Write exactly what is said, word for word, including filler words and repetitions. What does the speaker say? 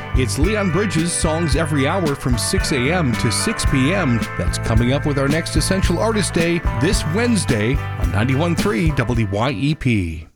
It's Leon Bridges' Songs Every Hour from six a.m. to six p.m. That's coming up with our next Essential Artist Day this Wednesday on ninety-one point three W Y E P.